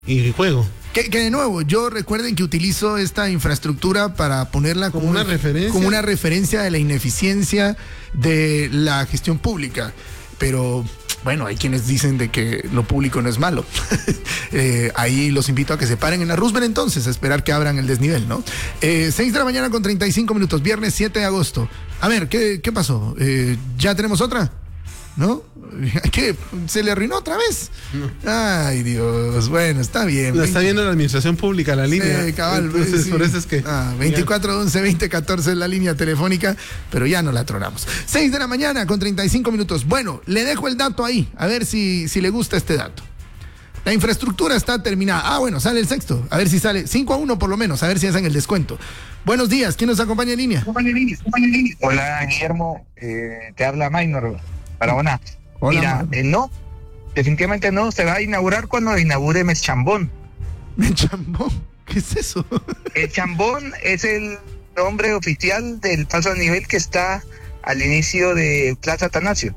y juego. Que de nuevo, yo recuerden que utilizo esta infraestructura para ponerla como una referencia. Como una referencia de la ineficiencia de la gestión pública. Pero bueno, hay quienes dicen de que lo público no es malo. Ahí los invito a que se paren en la Roosevelt entonces, a esperar que abran el desnivel, ¿no? 6 de la mañana con 35 minutos, viernes 7 de agosto. A ver, ¿qué pasó? ¿Ya tenemos otra? ¿No? ¿Qué? ¿Se le arruinó otra vez? No. Ay, Dios. Bueno, está bien. Lo está viendo la administración pública, la línea. Cabal. Entonces, por eso es que... 2411-2014 es la línea telefónica, pero ya no la tronamos. 6 de la mañana con 35 minutos. Bueno, le dejo el dato ahí, a ver si le gusta este dato. La infraestructura está terminada. Bueno, sale el sexto. A ver si sale 5-1 por lo menos, a ver si hacen el descuento. Buenos días, ¿quién nos acompaña en línea? Hola, Guillermo. Te habla Maynor Barahona. Hola, mira, no, definitivamente no. Se va a inaugurar cuando inaugure Meschambón. ¿Meschambón? ¿Qué es eso? El Chambón es el nombre oficial del paso a nivel que está al inicio de Plaza Atanasio.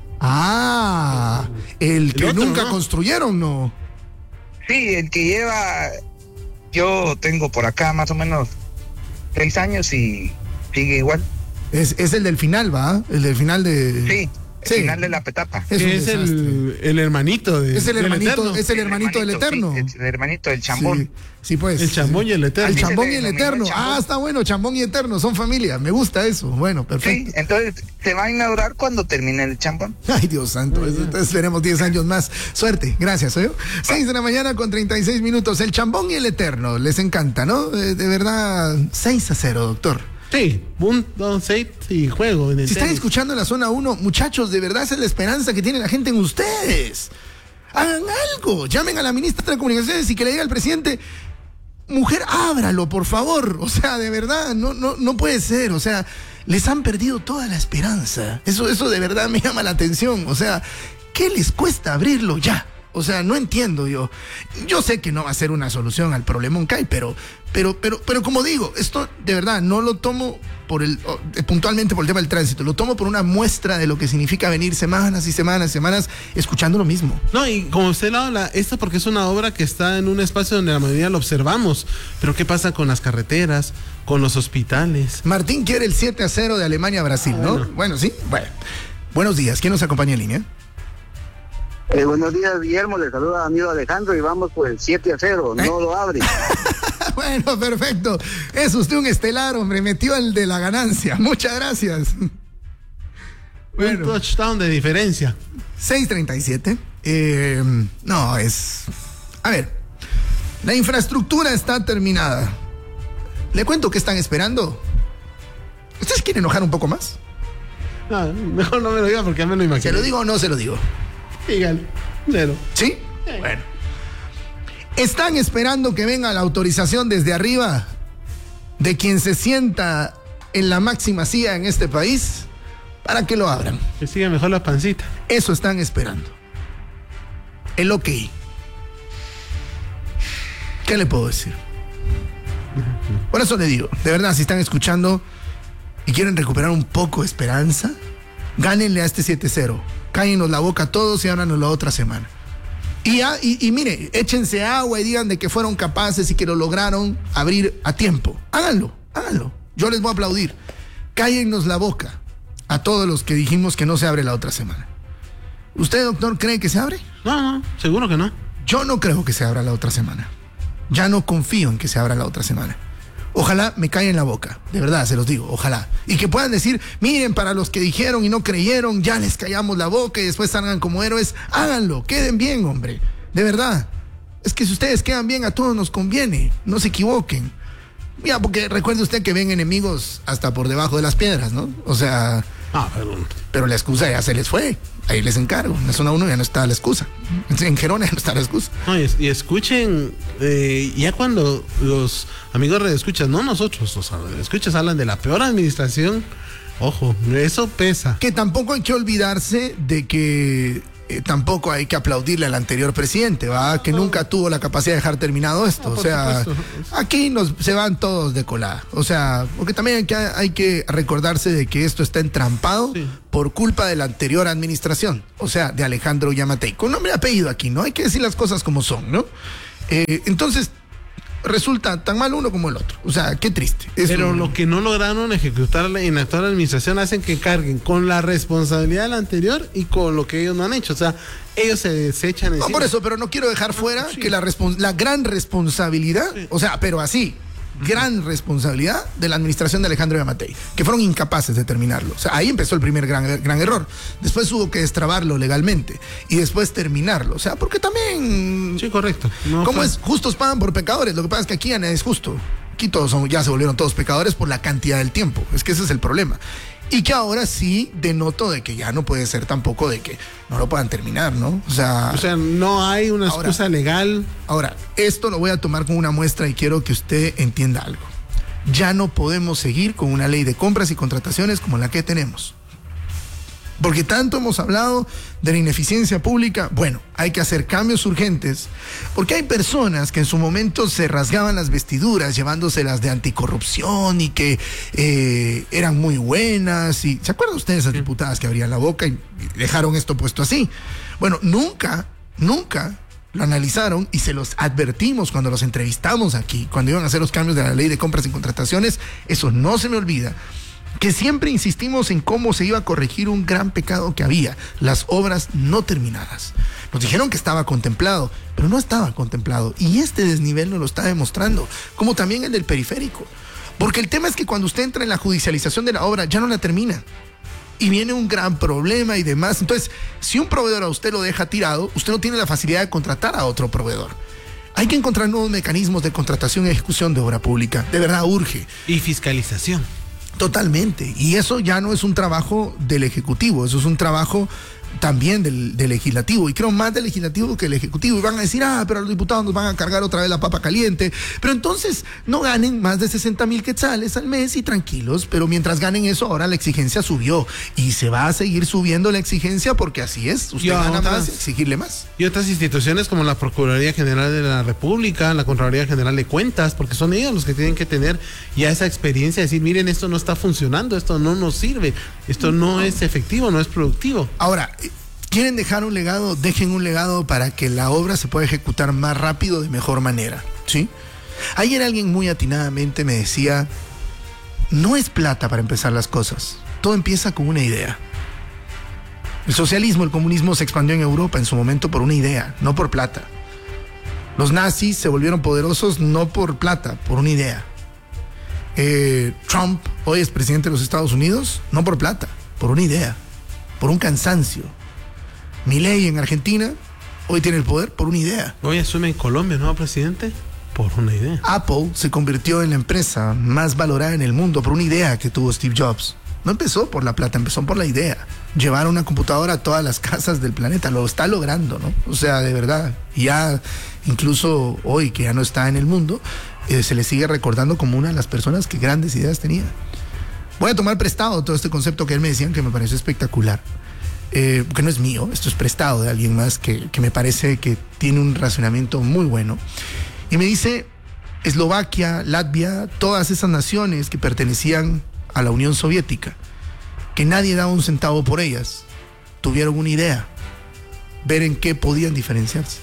El que otro, nunca ¿no? construyeron, ¿no? Sí, el que lleva... Yo tengo por acá más o menos 6 años y sigue igual. Es el del final, ¿va? El del final de... Sí. El final de la petapa. Es un Es desastre. el hermanito de, Es el del hermanito, Eterno. es el hermanito del Eterno. Sí, el hermanito del Chambón. Sí, pues. El Chambón y el Eterno. El Así se Chambón le y el denominó Eterno. el Chambón. Está bueno, Chambón y Eterno, son familia. Me gusta eso. Bueno, Sí, perfecto. entonces se va a inaugurar cuando termine el Chambón. Ay, Dios santo, entonces tenemos 10 años más. Suerte, gracias, ¿eh? 6 de la mañana con 36 minutos. El Chambón y el Eterno, les encanta, ¿no? De verdad, 6-0, doctor. Sí, punto, set y juego. En el Si están tenis. escuchando en la zona 1, muchachos, de verdad esa es la esperanza que tiene la gente en ustedes. Hagan algo, llamen a la ministra de Comunicaciones y que le diga al presidente, mujer, ábralo, por favor. O sea, de verdad, no puede ser. O sea, les han perdido toda la esperanza. Eso de verdad me llama la atención. O sea, ¿qué les cuesta abrirlo ya? O sea, no entiendo yo. Yo sé que no va a ser una solución al problemón que hay, pero como digo, esto de verdad no lo tomo puntualmente por el tema del tránsito, lo tomo por una muestra de lo que significa venir semanas y semanas y semanas escuchando lo mismo. No, y como usted lo habla, esto porque es una obra que está en un espacio donde la mayoría lo observamos. Pero ¿qué pasa con las carreteras, con los hospitales? Martín quiere el 7-0 de Alemania a Brasil, ¿no? Bueno, sí. Bueno. Buenos días, ¿quién nos acompaña en línea? Buenos días, Guillermo, le saluda a amigo Alejandro y vamos por el 7-0, no lo abre. Bueno, perfecto. Es usted un estelar, hombre, metió el de la ganancia. Muchas gracias. Un touchdown de diferencia. 6:37. No, es... A ver, la infraestructura está terminada. ¿Le cuento qué están esperando? ¿Ustedes quieren enojar un poco más? No, mejor no me lo diga porque ya me lo imagino. ¿Se lo digo o no se lo digo? Dígale. Cero. ¿Sí? Bueno. ¿Están esperando que venga la autorización desde arriba de quien se sienta en la máxima silla en este país para que lo abran? Que siga mejor la pancita. Eso están esperando. El ok. ¿Qué le puedo decir? Por eso le digo, de verdad, si están escuchando y quieren recuperar un poco de esperanza, gánenle a este 7-0. Cállenos la boca a todos y háblanos la otra semana. Y mire, échense agua y digan de que fueron capaces y que lo lograron abrir a tiempo. Háganlo. Yo les voy a aplaudir. Cállennos la boca a todos los que dijimos que no se abre la otra semana. ¿Usted, doctor, cree que se abre? No, seguro que no. Yo no creo que se abra la otra semana. Ya no confío en que se abra la otra semana. Ojalá me callen la boca, de verdad, se los digo, ojalá. Y que puedan decir, miren, para los que dijeron y no creyeron, ya les callamos la boca y después salgan como héroes. Háganlo, queden bien, hombre, de verdad. Es que si ustedes quedan bien, a todos nos conviene, no se equivoquen. Mira, porque recuerde usted que ven enemigos hasta por debajo de las piedras, ¿no? O sea... Pero la excusa ya se les fue. Ahí les encargo. En la zona 1 ya no está la excusa. En Gerona ya no está la excusa. No, y escuchen, ya cuando los amigos redescuchas, no nosotros, los redescuchas hablan de la peor administración, ojo, eso pesa. Que tampoco hay que olvidarse de que tampoco hay que aplaudirle al anterior presidente, ¿va? Que nunca tuvo la capacidad de dejar terminado esto. O sea, aquí se van todos de colada. O sea, porque también hay que recordarse de que esto está entrampado por culpa de la anterior administración. O sea, de Alejandro Yamatei. Con nombre y apellido aquí, ¿no? Hay que decir las cosas como son, ¿no? Entonces, resulta tan mal uno como el otro. O sea, qué triste. Pero lo que no lograron ejecutar en la actual administración hacen que carguen con la responsabilidad del anterior y con lo que ellos no han hecho. O sea, ellos se desechan encima. No, por eso, pero no quiero dejar fuera que la gran responsabilidad, o sea, pero así, gran responsabilidad de la administración de Alejandro Yamatei, que fueron incapaces de terminarlo. O sea, ahí empezó el primer gran error. Después hubo que destrabarlo legalmente y después terminarlo. O sea, porque también... Sí, correcto. No, ¿cómo claro. es? Justos pagan por pecadores. Lo que pasa es que aquí ya nadie es justo. Aquí todos ya se volvieron todos pecadores por la cantidad del tiempo. Es que ese es el problema. Y que ahora sí denoto de que ya no puede ser tampoco de que no lo puedan terminar, ¿no? O sea, no hay una excusa legal. Ahora, esto lo voy a tomar como una muestra y quiero que usted entienda algo. Ya no podemos seguir con una ley de compras y contrataciones como la que tenemos. Porque tanto hemos hablado de la ineficiencia pública. Bueno, hay que hacer cambios urgentes, porque hay personas que en su momento se rasgaban las vestiduras llevándoselas de anticorrupción y que eran muy buenas. Y ¿se acuerdan ustedes de esas diputadas que abrían la boca y dejaron esto puesto así? Bueno, nunca lo analizaron y se los advertimos cuando los entrevistamos aquí, cuando iban a hacer los cambios de la ley de compras y contrataciones. Eso no se me olvida. Que siempre insistimos en cómo se iba a corregir un gran pecado que había, las obras no terminadas. Nos dijeron que estaba contemplado, pero no estaba contemplado. Y este desnivel nos lo está demostrando, como también el del periférico. Porque el tema es que cuando usted entra en la judicialización de la obra, ya no la termina. Y viene un gran problema y demás. Entonces, si un proveedor a usted lo deja tirado, usted no tiene la facilidad de contratar a otro proveedor. Hay que encontrar nuevos mecanismos de contratación y ejecución de obra pública. De verdad urge. Y fiscalización. Totalmente. Y eso ya no es un trabajo del Ejecutivo, eso es un trabajo también del Legislativo, y creo más del Legislativo que del Ejecutivo. Y van a decir, pero los diputados nos van a cargar otra vez la papa caliente. Pero entonces no ganen más de 60,000 quetzales al mes y tranquilos. Pero mientras ganen eso, ahora la exigencia subió y se va a seguir subiendo la exigencia, porque así es. Usted gana más y exigirle más. Y otras instituciones como la Procuraduría General de la República, la Contraloría General de Cuentas, porque son ellos los que tienen que tener ya esa experiencia de decir, miren, esto no está funcionando, esto no nos sirve, esto no es efectivo, no es productivo. Ahora, ¿quieren dejar un legado? Dejen un legado para que la obra se pueda ejecutar más rápido, de mejor manera, ¿sí? Ayer alguien muy atinadamente me decía, no es plata para empezar las cosas, todo empieza con una idea. El socialismo, el comunismo se expandió en Europa en su momento por una idea, no por plata. Los nazis se volvieron poderosos no por plata, por una idea. Trump hoy es presidente de los Estados Unidos, no por plata, por una idea, por un cansancio. Milei en Argentina hoy tiene el poder por una idea. Hoy asume en Colombia, ¿no, presidente? Por una idea. Apple se convirtió en la empresa más valorada en el mundo por una idea que tuvo Steve Jobs. No empezó por la plata, empezó por la idea. Llevar una computadora a todas las casas del planeta, lo está logrando, ¿no? O sea, de verdad. Ya incluso hoy que ya no está en el mundo, se le sigue recordando como una de las personas que grandes ideas tenía. Voy a tomar prestado todo este concepto que él me decía, que me pareció espectacular. Que no es mío, esto es prestado de alguien más que me parece que tiene un razonamiento muy bueno. Y me dice, Eslovaquia, Latvia, todas esas naciones que pertenecían a la Unión Soviética, que nadie daba un centavo por ellas, tuvieron una idea, ver en qué podían diferenciarse.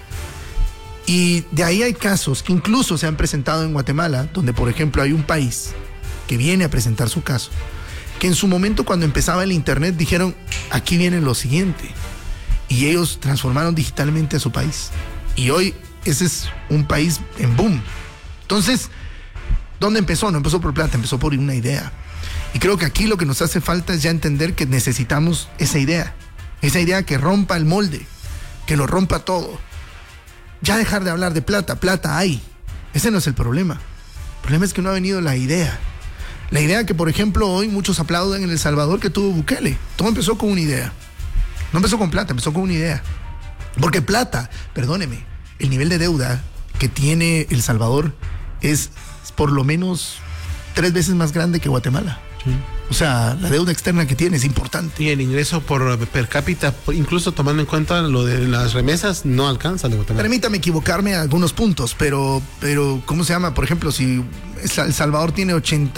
Y de ahí hay casos que incluso se han presentado en Guatemala, donde por ejemplo hay un país que viene a presentar su caso, que en su momento cuando empezaba el internet dijeron, aquí viene lo siguiente, y ellos transformaron digitalmente a su país, y hoy ese es un país en boom. Entonces, ¿dónde empezó? No empezó por plata, empezó por una idea. Y creo que aquí lo que nos hace falta es ya entender que necesitamos esa idea que rompa el molde, que lo rompa todo. Ya dejar de hablar de plata, plata hay, ese no es el problema. El problema es que no ha venido la idea. La idea que, por ejemplo, hoy muchos aplauden en El Salvador que tuvo Bukele. Todo empezó con una idea. No empezó con plata, empezó con una idea. Porque plata, perdóneme, el nivel de deuda que tiene El Salvador es por lo menos 3 veces más grande que Guatemala. Sí. O sea, la deuda externa que tiene es importante. Y el ingreso per cápita, incluso tomando en cuenta lo de las remesas, no alcanza de Guatemala. Permítame equivocarme en algunos puntos, pero ¿cómo se llama? Por ejemplo, si El Salvador tiene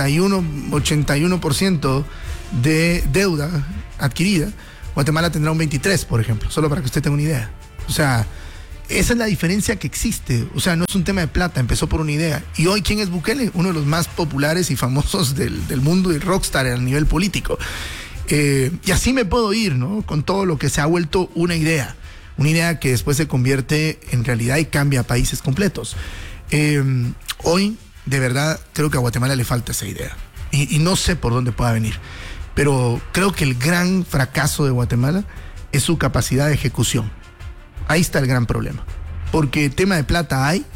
81% de deuda adquirida, Guatemala tendrá un 23%, por ejemplo, solo para que usted tenga una idea. O sea, esa es la diferencia que existe. O sea, no es un tema de plata, empezó por una idea. Y hoy, ¿quién es Bukele? Uno de los más populares y famosos del mundo y rockstar a nivel político. Y así me puedo ir, ¿no? Con todo lo que se ha vuelto una idea que después se convierte en realidad y cambia países completos. Hoy, de verdad, creo que a Guatemala le falta esa idea. Y no sé por dónde pueda venir. Pero creo que el gran fracaso de Guatemala es su capacidad de ejecución. Ahí está el gran problema. Porque tema de plata hay,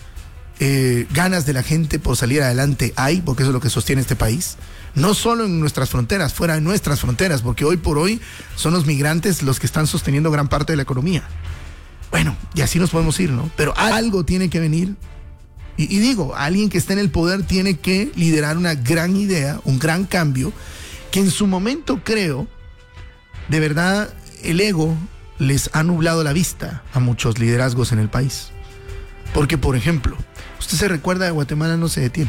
ganas de la gente por salir adelante hay, porque eso es lo que sostiene este país. No solo en nuestras fronteras, fuera de nuestras fronteras, porque hoy por hoy son los migrantes los que están sosteniendo gran parte de la economía. Bueno, y así nos podemos ir, ¿no? Pero algo tiene que venir. Y digo, alguien que esté en el poder tiene que liderar una gran idea, un gran cambio, que en su momento creo, de verdad, el ego les ha nublado la vista a muchos liderazgos en el país. Porque, por ejemplo, usted se recuerda de Guatemala no se detiene,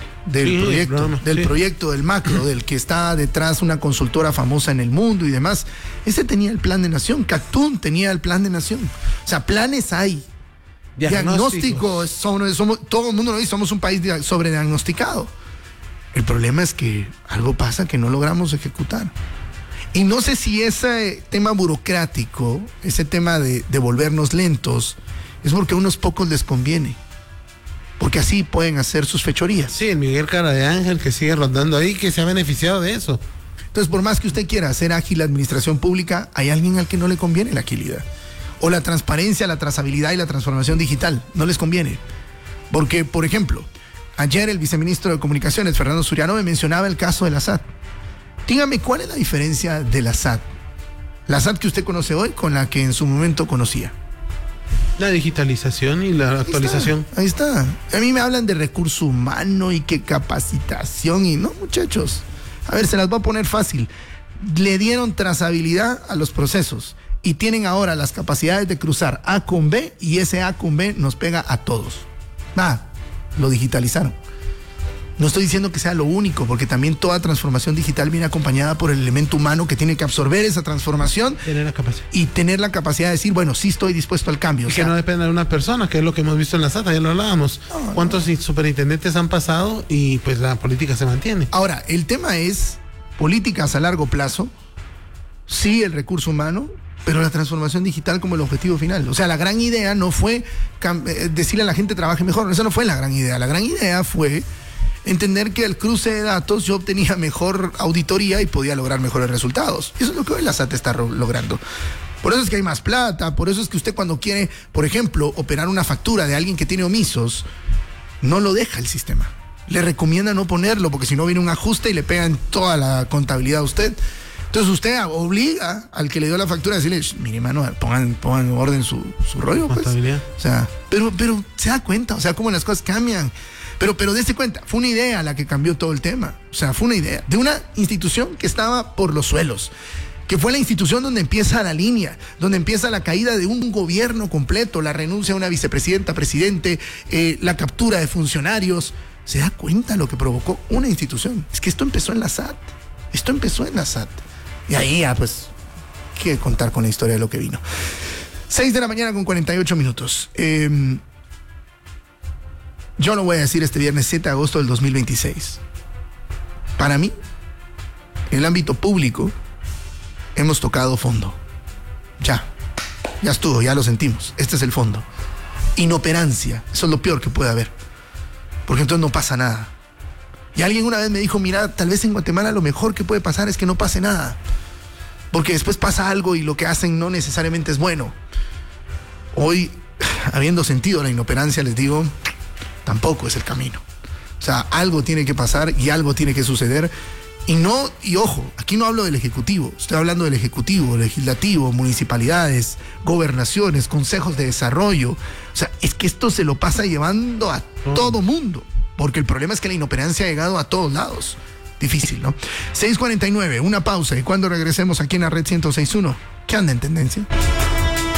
del proyecto, del macro, del que está detrás una consultora famosa en el mundo y demás. Ese tenía el plan de nación, Cactún tenía el plan de nación. O sea, planes hay. Diagnóstico, somos, todo el mundo lo dice, somos un país sobrediagnosticado. El problema es que algo pasa que no logramos ejecutar. Y no sé si ese tema burocrático, ese tema de volvernos lentos, es porque a unos pocos les conviene. Porque así pueden hacer sus fechorías. Sí, el Miguel Cara de Ángel que sigue rondando ahí, que se ha beneficiado de eso. Entonces, por más que usted quiera hacer ágil la administración pública, hay alguien al que no le conviene la agilidad. O la transparencia, la trazabilidad y la transformación digital. No les conviene. Porque, por ejemplo, ayer el viceministro de Comunicaciones, Fernando Suriano, me mencionaba el caso de la SAT. Dígame, ¿cuál es la diferencia de la SAT? La SAT que usted conoce hoy con la que en su momento conocía. La digitalización y la actualización. Ahí está. A mí me hablan de recurso humano y que capacitación y no, muchachos. A ver, se las voy a poner fácil. Le dieron trazabilidad a los procesos y tienen ahora las capacidades de cruzar A con B y ese A con B nos pega a todos. Nada, lo digitalizaron. No estoy diciendo que sea lo único, porque también toda transformación digital viene acompañada por el elemento humano que tiene que absorber esa transformación y tener la capacidad de decir, bueno, sí estoy dispuesto al cambio. Y que no dependa de una persona, que es lo que hemos visto en la SAT, ya lo hablábamos. ¿Cuántos superintendentes han pasado y pues la política se mantiene? Ahora, el tema es políticas a largo plazo, sí el recurso humano, pero la transformación digital como el objetivo final. O sea, la gran idea no fue decirle a la gente trabaje mejor, esa no fue la gran idea. La gran idea fue entender que al cruce de datos yo obtenía mejor auditoría y podía lograr mejores resultados. Eso es lo que hoy la SAT está logrando. Por eso es que hay más plata, por eso es que usted cuando quiere, por ejemplo, operar una factura de alguien que tiene omisos, no lo deja el sistema. Le recomienda no ponerlo, porque si no viene un ajuste y le pegan toda la contabilidad a usted. Entonces usted obliga al que le dio la factura a decirle, mire, mano, pongan en orden su rollo, pues. O sea, pero se da cuenta, o sea, cómo las cosas cambian. Pero dése cuenta, fue una idea la que cambió todo el tema. O sea, fue una idea de una institución que estaba por los suelos, que fue la institución donde empieza la línea, donde empieza la caída de un gobierno completo, la renuncia a una vicepresidenta, presidente, la captura de funcionarios. ¿Se da cuenta lo que provocó una institución? Es que esto empezó en la SAT. Y ahí ya, pues, hay que contar con la historia de lo que vino. 6 de la mañana con 48 minutos. Yo lo voy a decir este viernes 7 de agosto del 2026. Para mí, en el ámbito público, hemos tocado fondo. Ya estuvo, ya lo sentimos. Este es el fondo. Inoperancia, eso es lo peor que puede haber. Porque entonces no pasa nada. Y alguien una vez me dijo, mira, tal vez en Guatemala lo mejor que puede pasar es que no pase nada. Porque después pasa algo y lo que hacen no necesariamente es bueno. Hoy, habiendo sentido la inoperancia, les digo, tampoco es el camino. O sea, algo tiene que pasar y algo tiene que suceder. Y ojo, aquí no hablo del Ejecutivo, estoy hablando del Ejecutivo, Legislativo, municipalidades, gobernaciones, consejos de desarrollo. O sea, es que esto se lo pasa llevando a todo mundo, porque el problema es que la inoperancia ha llegado a todos lados. Difícil, ¿no? 6:49, una pausa y cuando regresemos aquí en la Red 106.1, ¿qué anda en tendencia?